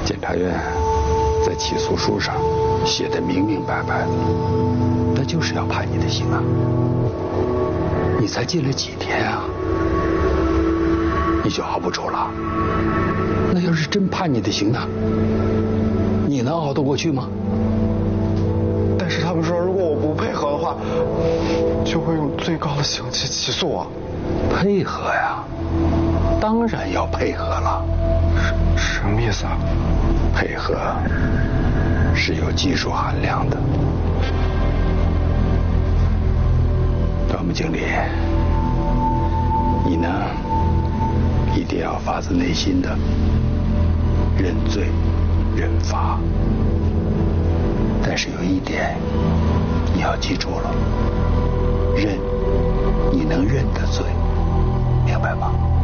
检察院在起诉书上写的明明白白的，那就是要判你的刑啊！你才进了几天啊，你就熬不住了？那要是真判你的刑呢，你能熬得过去吗？ 但是他们说，如果我不配合的话，就会用最高的刑期起诉我。 配合呀，当然要配合了。 什么意思啊？ 配合是有技术含量的。端木经理，你呢，一定要发自内心的认罪认罚。但是有一点你要记住了，认你能认的罪，明白吗？